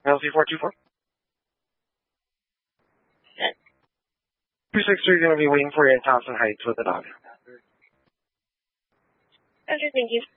LC424. 26, you're going to be waiting for you in Thompson Heights with the dog. Okay, thank you.